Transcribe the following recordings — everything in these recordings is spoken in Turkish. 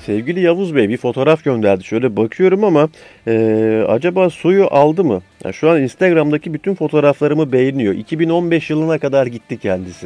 Sevgili Yavuz Bey bir fotoğraf gönderdi. Şöyle bakıyorum ama acaba suyu aldı mı? Ya şu an Instagram'daki bütün fotoğraflarımı beğeniyor. 2015 yılına kadar gitti kendisi.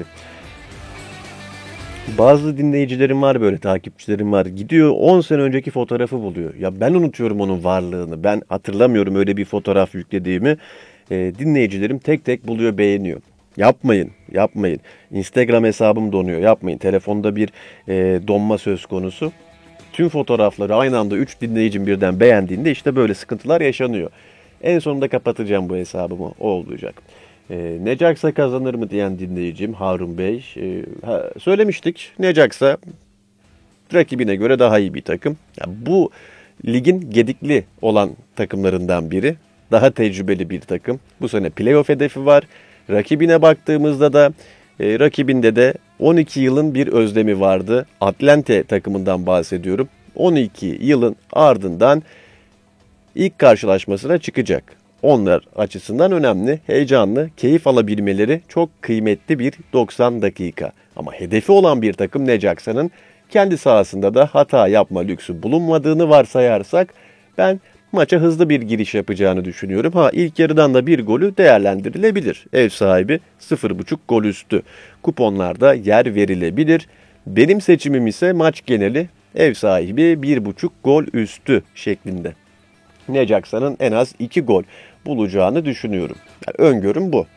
Bazı dinleyicilerim var böyle takipçilerim var. Gidiyor 10 sene önceki fotoğrafı buluyor. Ya ben unutuyorum onun varlığını. Ben hatırlamıyorum öyle bir fotoğraf yüklediğimi. Dinleyicilerim tek tek buluyor beğeniyor. Yapmayın, yapmayın. Instagram hesabım donuyor. Yapmayın. Telefonda bir donma söz konusu. Tüm fotoğrafları aynı anda 3 dinleyicim birden beğendiğinde işte böyle sıkıntılar yaşanıyor. En sonunda kapatacağım bu hesabımı. O olacak. Necaxa kazanır mı diyen dinleyicim Harun Bey. Söylemiştik. Necaxa rakibine göre daha iyi bir takım. Ya bu ligin gedikli olan takımlarından biri. Daha tecrübeli bir takım. Bu sene playoff hedefi var. Rakibine baktığımızda da rakibinde de 12 yılın bir özlemi vardı. Atlante takımından bahsediyorum. 12 yılın ardından ilk karşılaşmasına çıkacak. Onlar açısından önemli, heyecanlı, keyif alabilmeleri çok kıymetli bir 90 dakika. Ama hedefi olan bir takım Necaxa'nın kendi sahasında da hata yapma lüksü bulunmadığını varsayarsak ben maça hızlı bir giriş yapacağını düşünüyorum. İlk yarıdan da bir golü değerlendirilebilir. Ev sahibi 0,5 gol üstü. Kuponlarda yer verilebilir. Benim seçimim ise maç geneli ev sahibi 1,5 gol üstü şeklinde. Necaxa'nın en az 2 gol bulacağını düşünüyorum. Yani öngörüm bu.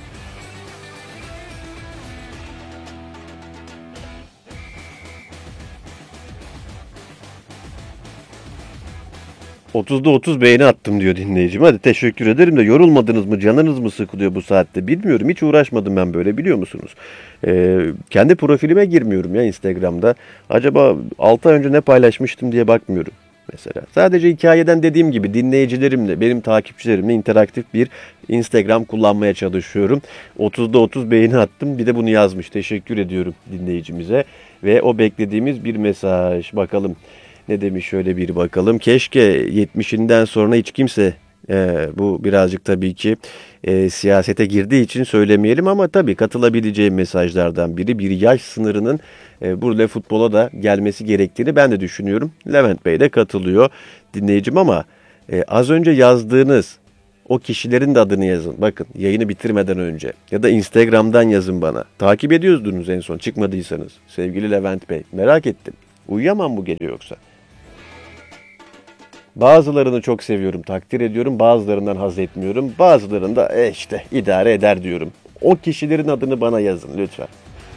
30'da 30 beğeni attım diyor dinleyicim. Hadi teşekkür ederim de yorulmadınız mı? Canınız mı sıkılıyor bu saatte? Bilmiyorum. Hiç uğraşmadım ben böyle biliyor musunuz? Kendi profilime girmiyorum ya Instagram'da. Acaba 6 ay önce ne paylaşmıştım diye bakmıyorum. Mesela. Sadece hikayeden dediğim gibi dinleyicilerimle, benim takipçilerimle interaktif bir Instagram kullanmaya çalışıyorum. 30'da 30 beğeni attım. Bir de bunu yazmış. Teşekkür ediyorum dinleyicimize. Ve o beklediğimiz bir mesaj. Bakalım. Ne demiş şöyle bir bakalım. Keşke 70'inden sonra hiç kimse bu birazcık tabii ki siyasete girdiği için söylemeyelim ama tabii katılabileceğim mesajlardan biri bir yaş sınırının burada futbola da gelmesi gerektiğini ben de düşünüyorum. Levent Bey de katılıyor dinleyicim ama az önce yazdığınız o kişilerin de adını yazın. Bakın yayını bitirmeden önce ya da Instagram'dan yazın bana. Takip ediyordunuz en son çıkmadıysanız. Sevgili Levent Bey merak ettim. Uyuyamam bu gece yoksa. Bazılarını çok seviyorum, takdir ediyorum. Bazılarından haz etmiyorum. Bazılarında işte idare eder diyorum. O kişilerin adını bana yazın lütfen.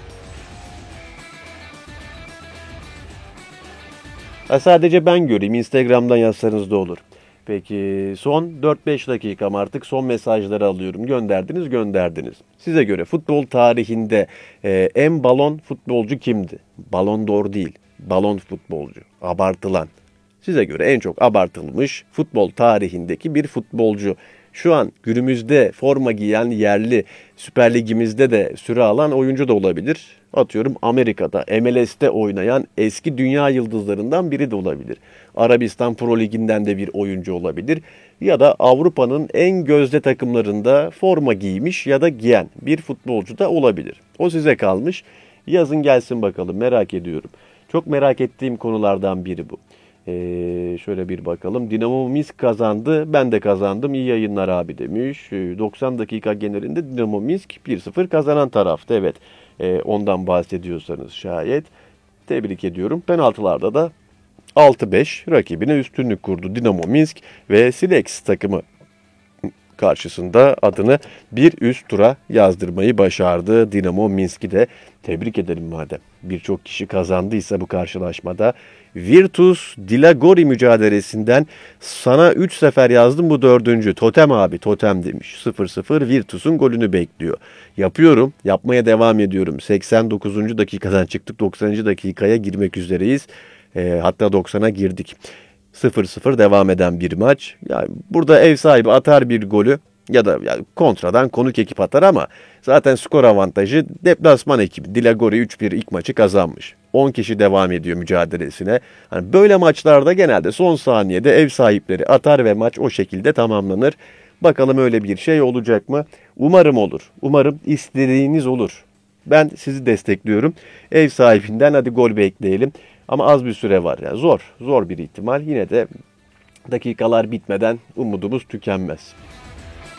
Sadece ben göreyim. Instagram'dan yazsanız da olur. Peki son 4-5 dakikam artık son mesajları alıyorum. Gönderdiniz. Size göre futbol tarihinde en balon futbolcu kimdi? Balon d'Or değil. Balon futbolcu. Abartılan. Size göre en çok abartılmış futbol tarihindeki bir futbolcu. Şu an günümüzde forma giyen yerli Süper Ligimizde de süre alan oyuncu da olabilir. Atıyorum Amerika'da MLS'te oynayan eski dünya yıldızlarından biri de olabilir. Arabistan Pro Ligi'nden de bir oyuncu olabilir. Ya da Avrupa'nın en gözde takımlarında forma giymiş ya da giyen bir futbolcu da olabilir. O size kalmış. Yazın gelsin bakalım merak ediyorum. Çok merak ettiğim konulardan biri bu. Şöyle bir bakalım. Dinamo Minsk kazandı. Ben de kazandım. İyi yayınlar abi demiş. 90 dakika genelinde Dinamo Minsk 1-0 kazanan taraftı. Evet. Ondan bahsediyorsanız şayet. Tebrik ediyorum. Penaltılarda da 6-5 rakibine üstünlük kurdu Dinamo Minsk ve Silex takımı karşısında adını bir üst tura yazdırmayı başardı. Dinamo Minsk'i de tebrik edelim madem. Birçok kişi kazandıysa bu karşılaşmada. Virtus Dilagori mücadelesinden sana 3 sefer yazdım bu 4. Totem abi totem demiş. 0-0 Virtus'un golünü bekliyor. Yapıyorum. Yapmaya devam ediyorum. 89. dakikadan çıktık. 90. dakikaya girmek üzereyiz. Hatta 90'a girdik. 0-0 devam eden bir maç. Yani burada ev sahibi atar bir golü ya da yani kontradan konuk ekip atar ama zaten skor avantajı deplasman ekibi. Dilagori 3-1 ilk maçı kazanmış. 10 kişi devam ediyor mücadelesine. Hani böyle maçlarda genelde son saniyede ev sahipleri atar ve maç o şekilde tamamlanır. Bakalım öyle bir şey olacak mı? Umarım olur. Umarım istediğiniz olur. Ben sizi destekliyorum. Ev sahibinden hadi gol bekleyelim. Ama az bir süre var. Yani zor bir ihtimal. Yine de dakikalar bitmeden umudumuz tükenmez.